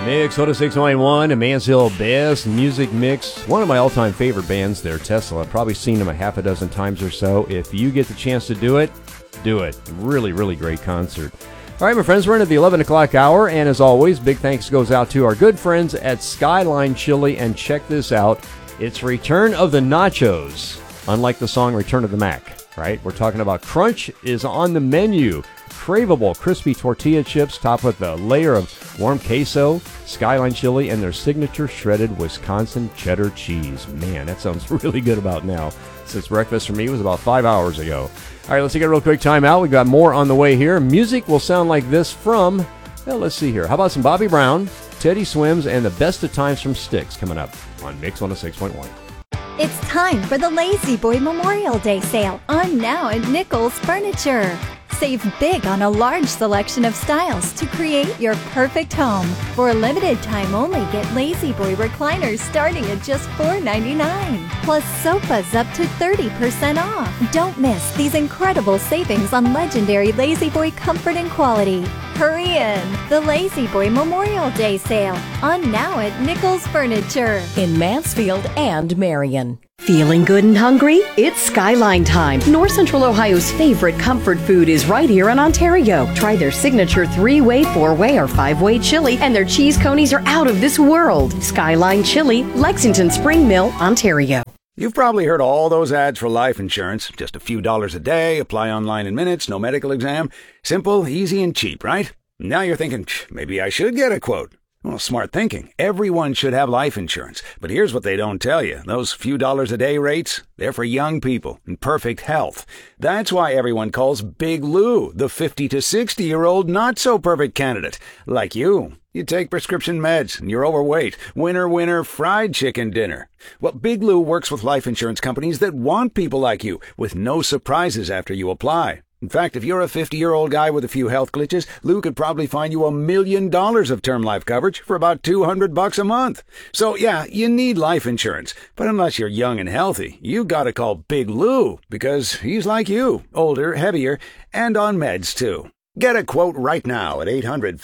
Mix 106.1, a Mansfield Best Music Mix. One of my all-time favorite bands there, Tesla. I've probably seen them a half a dozen times or so. If you get the chance to do it, do it. Really, really great concert. All right, my friends, we're into the 11 o'clock hour, and as always, big thanks goes out to our good friends at Skyline Chili, and check this out. It's Return of the Nachos, unlike the song Return of the Mac, right? We're talking about Crunch is on the menu. Craveable crispy tortilla chips topped with a layer of warm queso, Skyline Chili, and their signature shredded Wisconsin cheddar cheese. Man, that sounds really good about now, since breakfast for me was about 5 hours ago. All right, let's take a real quick time out. We've got more on the way here. Music will sound like this from, well, let's see here. How about some Bobby Brown, Teddy Swims, and the best of times from Styx coming up on Mix 106.1. It's time for the Lazy Boy Memorial Day sale on now at Nichols Furniture. Save big on a large selection of styles to create your perfect home. For a limited time only, get Lazy Boy recliners starting at just $4.99. Plus sofas up to 30% off. Don't miss these incredible savings on legendary Lazy Boy comfort and quality. Hurry in! The Lazy Boy Memorial Day sale on now at Nichols Furniture in Mansfield and Marion. Feeling good and hungry? It's Skyline time. North Central Ohio's favorite comfort food is right here in Ontario. Try their signature 3-way, 4-way, or 5-way chili, and their cheese conies are out of this world. Skyline Chili, Lexington Spring Mill, Ontario. You've probably heard all those ads for life insurance. Just a few dollars a day, apply online in minutes, no medical exam. Simple, easy, and cheap, right? Now you're thinking, maybe I should get a quote. Well, smart thinking. Everyone should have life insurance. But here's what they don't tell you. Those few dollars a day rates, they're for young people in perfect health. That's why everyone calls Big Lou the 50 to 60-year-old not-so-perfect candidate. Like you. You take prescription meds and you're overweight. Winner, winner, fried chicken dinner. Well, Big Lou works with life insurance companies that want people like you, with no surprises after you apply. In fact, if you're a 50-year-old guy with a few health glitches, Lou could probably find you $1 million of term life coverage for about $200 a month. So yeah, you need life insurance. But unless you're young and healthy, you gotta call Big Lou, because he's like you, older, heavier, and on meds too. Get a quote right now at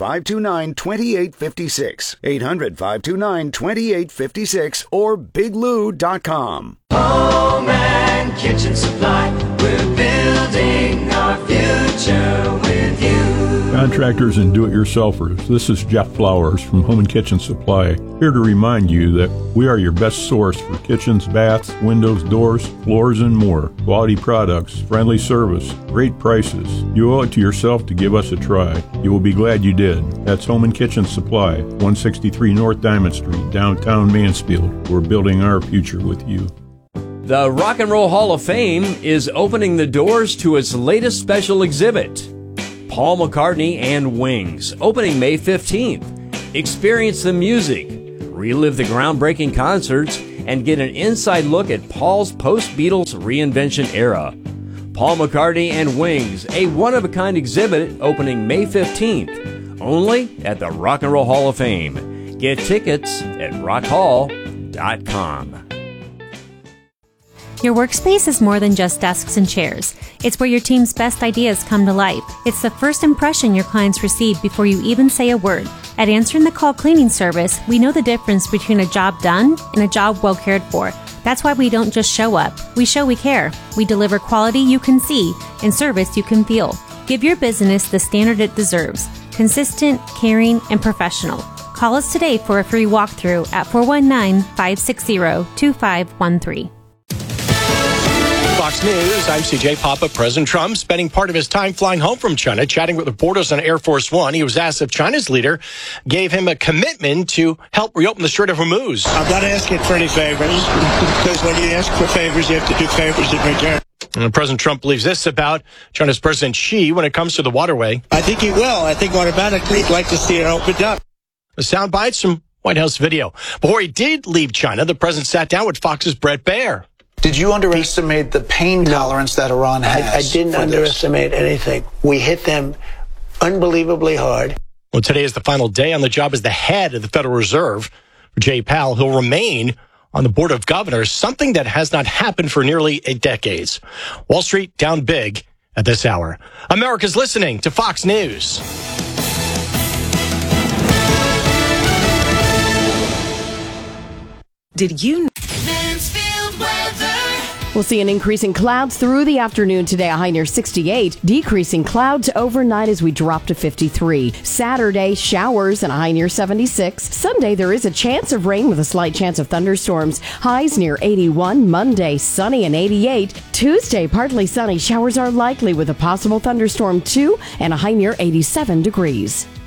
800-529-2856, 800-529-2856, or biglou.com. Home and Kitchen Supply, we're building our future with you. Contractors and do-it-yourselfers, this is Jeff Flowers from Home and Kitchen Supply, here to remind you that we are your best source for kitchens, baths, windows, doors, floors, and more. Quality products, friendly service, great prices. You owe it to yourself to give us a try. You will be glad you did. That's Home and Kitchen Supply, 163 North Diamond Street, downtown Mansfield. We're building our future with you. The Rock and Roll Hall of Fame is opening the doors to its latest special exhibit, Paul McCartney and Wings, opening May 15th. Experience the music, relive the groundbreaking concerts, and get an inside look at Paul's post-Beatles reinvention era. Paul McCartney and Wings, a one-of-a-kind exhibit opening May 15th, only at the Rock and Roll Hall of Fame. Get tickets at rockhall.com. Your workspace is more than just desks and chairs. It's where your team's best ideas come to life. It's the first impression your clients receive before you even say a word. At Answering the Call Cleaning Service, we know the difference between a job done and a job well cared for. That's why we don't just show up. We show we care. We deliver quality you can see and service you can feel. Give your business the standard it deserves. Consistent, caring, and professional. Call us today for a free walkthrough at 419-560-2513. Fox News, I'm CJ Papa. President Trump spending part of his time flying home from China, chatting with reporters on Air Force One. He was asked if China's leader gave him a commitment to help reopen the Strait of Hormuz. I'm not asking for any favors, because when you ask for favors, you have to do favors in return. And President Trump believes this about China's President Xi when it comes to the waterway. I think he will. I think automatically he'd like to see it opened up. The sound bites from White House video. Before he did leave China, the president sat down with Fox's Bret Baier. Did you underestimate the pain tolerance that Iran has? I didn't underestimate anything. We hit them unbelievably hard. Well, today is the final day on the job as the head of the Federal Reserve. For Jay Powell, he'll remain on the Board of Governors, something that has not happened for nearly a decade. Wall Street down big at this hour. America's listening to Fox News. Did you? Mansfield weather. We'll see an increase in clouds through the afternoon today, a high near 68. Decreasing clouds overnight as we drop to 53. Saturday, showers and a high near 76. Sunday, there is a chance of rain with a slight chance of thunderstorms. Highs near 81. Monday, sunny and 88. Tuesday, partly sunny. Showers are likely with a possible thunderstorm too, and a high near 87 degrees.